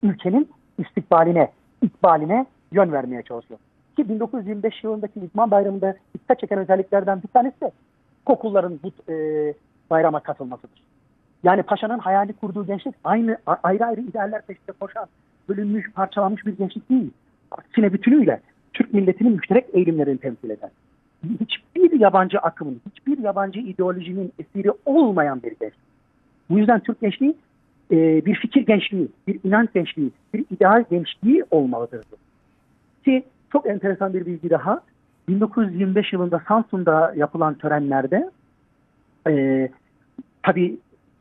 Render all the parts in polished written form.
ülkenin ikbaline yön vermeye çalışıyor. Ki 1925 yılındaki İtman Bayramı'nda dikkat çeken özelliklerden bir tanesi de okulların bu bayrama katılmasıdır. Yani Paşa'nın hayali kurduğu gençlik ayrı ayrı idealler peşinde koşan, bölünmüş, parçalanmış bir gençlik değil. Aksine bütünüyle Türk milletinin müşterek eğilimlerini temsil eder. Hiçbir yabancı akımın, hiçbir yabancı ideolojinin esiri olmayan bir gençlik. Bu yüzden Türk gençliği bir fikir gençliği, bir inanç gençliği, bir ideal gençliği olmalıdır. Ki çok enteresan bir bilgi daha. 1925 yılında Samsun'da yapılan törenlerde tabii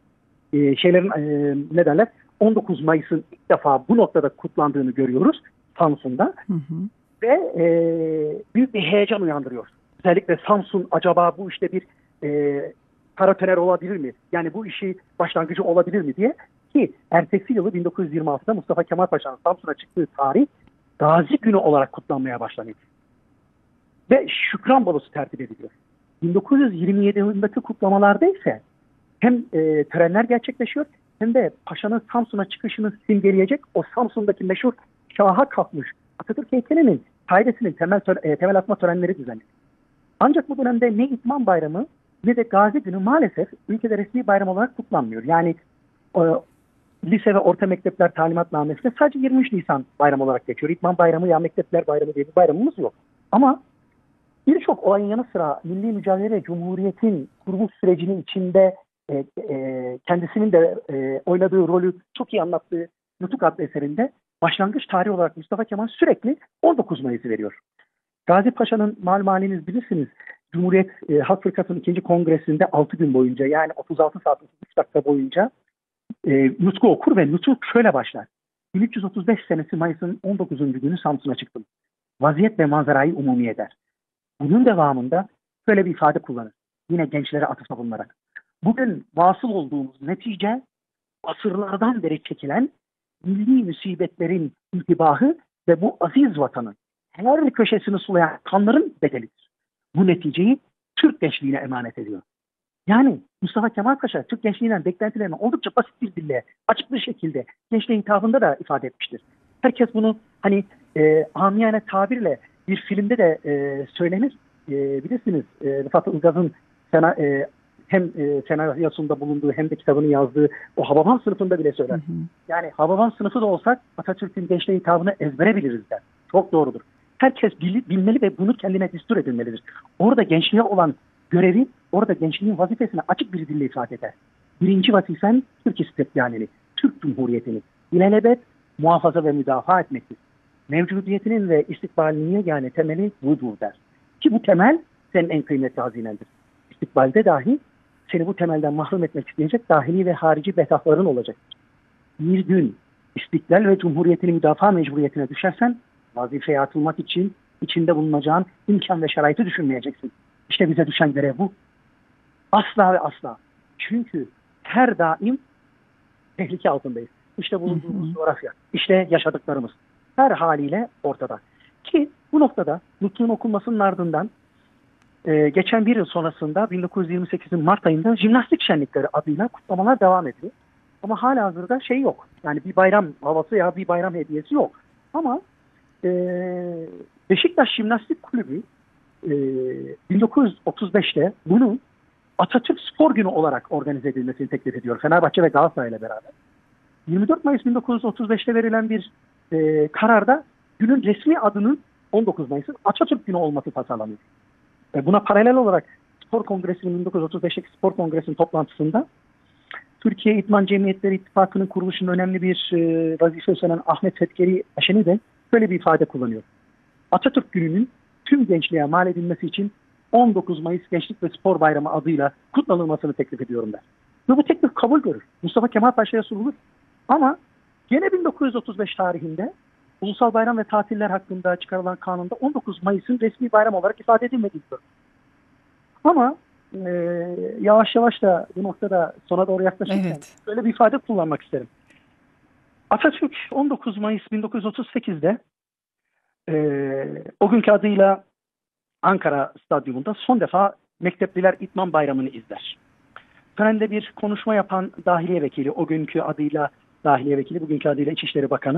ne derler? 19 Mayıs'ın ilk defa bu noktada kutlandığını görüyoruz Samsun'da. Hı hı. Ve büyük bir heyecan uyandırıyor. Özellikle Samsun acaba bu işte bir paratoner olabilir mi? Yani bu işi başlangıcı olabilir mi diye. Ki ertesi yılı 1926'da Mustafa Kemal Paşa'nın Samsun'a çıktığı tarih Gazi Günü olarak kutlanmaya başlanıyor. Ve şükran balosu tertip ediliyor. 1927 yılındaki kutlamalarda ise hem törenler gerçekleşiyor hem de Paşa'nın Samsun'a çıkışını simgeleyecek o Samsun'daki meşhur şaha kalkmış Atatürk heykelinin saidesinin temel atma törenleri düzenleniyor. Ancak bu dönemde ne İtman Bayramı ne de Gazi Günü maalesef ülkede resmi bayram olarak kutlanmıyor. Yani lise ve orta mektepler talimatnamesinde sadece 23 Nisan bayram olarak geçiyor. İtman Bayramı ya Mektepler Bayramı diye bir bayramımız yok. Ama birçok olayın yanı sıra milli mücadele ve Cumhuriyet'in kuruluş sürecinin içinde kendisinin de oynadığı rolü çok iyi anlattığı Nutuk adlı eserinde başlangıç tarihi olarak Mustafa Kemal sürekli 19 Mayıs'ı veriyor. Gazi Paşa'nın malum bilirsiniz Cumhuriyet Halk Fırkası'nın 2. Kongresinde 6 gün boyunca yani 36 saat 33 dakika boyunca nutku okur ve nutuk şöyle başlar. 1335 senesi Mayıs'ın 19. günü Samsun'a çıktım. Vaziyet ve manzarayı umumi eder. Bunun devamında şöyle bir ifade kullanır. Yine gençlere atıfta bulunarak. Bugün vasıl olduğumuz netice asırlardan beri çekilen milli musibetlerin intibahı ve bu aziz vatanın her köşesini sulayan kanların bedelidir. Bu neticeyi Türk gençliğine emanet ediyor. Yani Mustafa Kemal Paşa Türk gençliğinden beklentilerini oldukça basit bir dille, açık bir şekilde gençliğe hitabında da ifade etmiştir. Herkes bunu amiyane tabirle bir filmde de söylenir. Bilirsiniz Rıfat Ilgaz'ın hem senaryosunda bulunduğu hem de kitabını yazdığı o Hababam sınıfında bile söyler. Hı hı. Yani Hababam sınıfı da olsak Atatürk'ün gençliğe hitabını ezbere biliriz der. Çok doğrudur. Herkes bilmeli ve bunu kendine düstur edilmelidir. Orada gençliğe olan görevi, orada gençliğin vazifesini açık bir dille ifade eder. Birinci vazifen Türk istiklalini, Türk Cumhuriyeti'ni ilelebet muhafaza ve müdafaa etmektir. Mevcudiyetinin ve istikbalinin yegane temeli budur der. Ki bu temel senin en kıymetli hazinendir. İstikbalde dahi seni bu temelden mahrum etmek isteyecek dahili ve harici betahların olacaktır. Bir gün istiklal ve cumhuriyetini müdafaa mecburiyetine düşersen vazifeye atılmak için içinde bulunacağın imkan ve şeraiti düşünmeyeceksin. İşte bize düşen görev bu. Asla ve asla. Çünkü her daim tehlike altındayız. İşte bulunduğumuz coğrafya, işte yaşadıklarımız her haliyle ortada. Ki bu noktada Nutku'nun okunmasının ardından geçen bir yıl sonrasında 1928'in Mart ayında jimnastik şenlikleri adıyla kutlamalar devam ediyor. Ama halihazırda yok. Yani bir bayram havası ya bir bayram hediyesi yok. Ama Beşiktaş Jimnastik Kulübü 1935'te bunu Atatürk Spor Günü olarak organize edilmesini teklif ediyor. Fenerbahçe ve Galatasaray ile beraber. 24 Mayıs 1935'te verilen bir kararda günün resmi adının 19 Mayıs'ın Atatürk Günü olması tasarlanıyor. Buna paralel olarak Spor Kongresi'nin 1935'teki Spor Kongresi'nin toplantısında Türkiye İdman Cemiyetleri İttifakı'nın kuruluşunun önemli bir vazife üstlenen Ahmet Fetkeri Aşeni de böyle bir ifade kullanıyor. Atatürk Günü'nün tüm gençliğe mal edilmesi için 19 Mayıs Gençlik ve Spor Bayramı adıyla kutlanılmasını teklif ediyorum der. Ve bu teklif kabul görür. Mustafa Kemal Paşa'ya sunulur. Ama gene 1935 tarihinde ulusal bayram ve tatiller hakkında çıkarılan kanunda 19 Mayıs'ın resmi bayram olarak ifade edilmediği görülür. Ama yavaş yavaş da bu noktada sona doğru yaklaşırken böyle bir ifade kullanmak isterim. Atatürk 19 Mayıs 1938'de o günkü adıyla Ankara Stadyumunda son defa Mektepliler İtman Bayramı'nı izler. Törende bir konuşma yapan Dahiliye Vekili, o günkü adıyla Dahiliye Vekili, bugünkü adıyla İçişleri Bakanı